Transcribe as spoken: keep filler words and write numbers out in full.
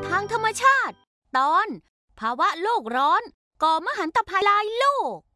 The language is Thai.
ทางธรรมชาติ ตอนภาวะโลกร้อนก่อมหันตภัยลายโลก